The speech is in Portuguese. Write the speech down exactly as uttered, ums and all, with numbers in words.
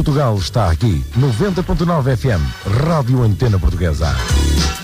Portugal está aqui. noventa ponto nove F M, Rádio Antena Portuguesa.